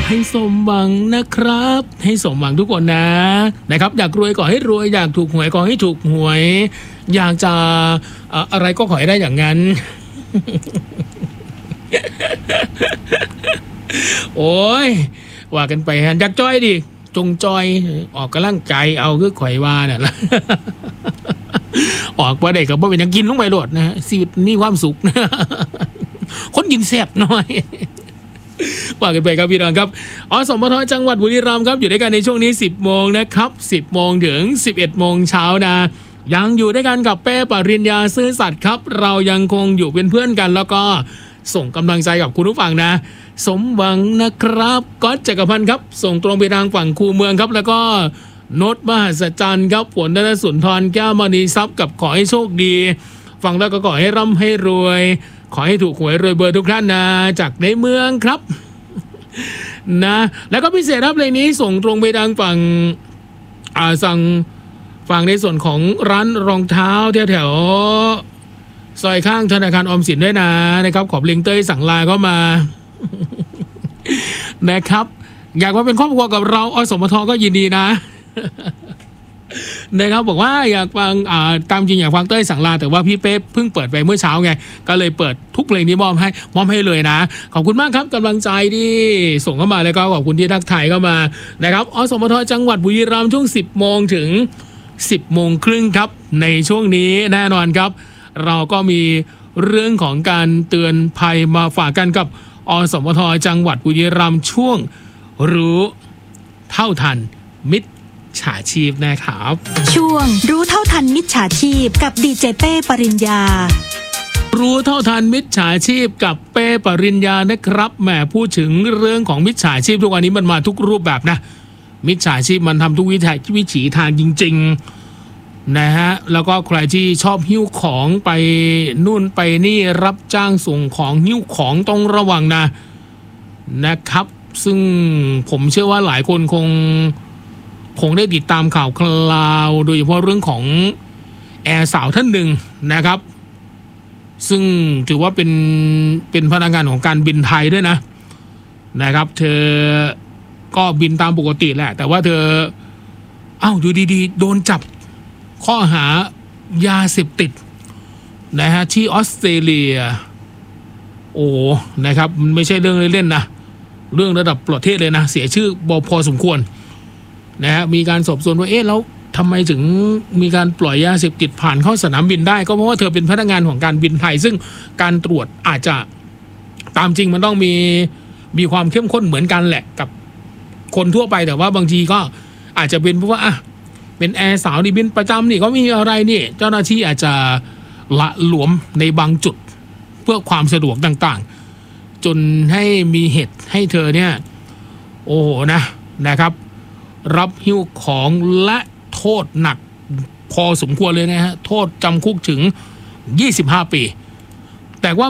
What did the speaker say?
ให้สมหวังนะครับให้สมหวังทุกคนนะครับอยากรวยก็ให้รวยอยากถูกหวยก็ให้ถูกหวยอยากจะอะไรก็ขอให้ได้อย่างนั้น โอ้ยว่ากันไปอยากจ้อยดิจงจอยออกกำลังใจเอาคือข่อยว่าเนี่ยละ ออกมาได้กับว่าเป็นยังกินลงไปโดดนะชีวิตนี่ความสุขนะ คนกินแซ่บน้อย ว่ากันไปครับพี่น้องครับอสมทจังหวัดบุรีรัมย์ครับอยู่ด้วยกันในช่วงนี้10 โมงนะครับ10 โมงถึง11 โมงเช้านะยังอยู่ด้วยกันกับเป้ปริญญาซื่อสัตย์ครับเรายังคงอยู่เป็นเพื่อนกันแล้วก็ส่งกำลังใจกับคุณผู้ฟังนะสมหวังนะครับก๊อตจักรพันธ์ครับส่งตรงไปทางฝั่งคูเมืองครับแล้วก็โน้ตมหัศจรรย์ครับฝนธนสุนทรแก้วมณีทรัพย์กับขอให้โชคดีฟังแล้วก็ขอให้ร่ำให้รวยขอให้ถูกหวยรวยเบอร์ทุกท่านนะจากในเมืองครับนะแล้วก็พิเศษครับเลยนี้ส่งตรงไปทางฝั่งสั่งฝั่งในส่วนของร้านรองเท้าแถวซอยข้างธนาคารออมสินด้วยนะครับขอบลิงเต้ยสั่งลาเข้ามา นะครับอยากมาเป็นครอบครัวกับเราอสมทก็ยินดีนะ นะครับบอกว่าอยากฟังตามจริงอยากฟังเต้ยสั่งลาแต่ว่าพี่เป๊ปเพิ่งเปิดไปเมื่อเช้าไงก็เลยเปิดทุกเพลงนี้มอบให้เลยนะขอบคุณมากครับกำลังใจที่ส่งเข้ามาแล้วก็ขอบคุณที่ทักทายเข้ามานะครับอสมทจังหวัดบุรีรัมย์ช่วง10 โมงถึง10 โมงครึ่งครับในช่วงนี้แน่นอนครับเราก็มีเรื่องของการเตือนภัยมาฝากกันกับอสมทจังหวัดบุรีรัมย์ช่วงรู้เท่าทันมิจฉาชีพนะครับช่วงรู้เท่าทันมิจฉาชีพกับดีเจเป้ปริญญารู้เท่าทันมิจฉาชีพกับเป้ปริญญานะครับแหมพูดถึงเรื่องของมิจฉาชีพทุกวันนี้มันมาทุกรูปแบบนะมิจฉาชีพมันทำทุกวิถีทางจริงๆนะฮะแล้วก็ใครที่ชอบหิ้วของไปนู่นไปนี่รับจ้างส่งของหิ้วของต้องระวังนะครับซึ่งผมเชื่อว่าหลายคนคงได้ติดตามข่าวคราวโดยเฉพาะเรื่องของแอร์สาวท่านหนึ่งนะครับซึ่งถือว่าเป็นพนักงานของการบินไทยด้วยนะครับเธอก็บินตามปกติแหละแต่ว่าเธออยู่ดีๆโดนจับข้อหายาเสพติดนะฮะที่ออสเตรเลียโอ้นะครับมันไม่ใช่เรื่องเล่นๆนะเรื่องระดับประเทศเลยนะเสียชื่อพอสมควรนะฮะมีการสอบสวนว่าแล้วทำไมถึงมีการปล่อยยาเสพติดผ่านเข้าสนามบินได้ก็เพราะว่าเธอเป็นพนักงานของการบินไทยซึ่งการตรวจอาจจะตามจริงมันต้องมีความเข้มข้นเหมือนกันแหละกับคนทั่วไปแต่ว่าบางทีก็อาจจะเป็นเพราะว่าเป็นแอร์สาวนี่บินประจำนี่ก็มีอะไรนี่เจ้าหน้าที่อาจจะละหลวมในบางจุดเพื่อความสะดวกต่างๆจนให้มีเหตุให้เธอเนี่ยโอ้โหนะครับรับหิ้วของและโทษหนักพอสมควรเลยนะฮะโทษจำคุกถึง25 ปีแต่ว่า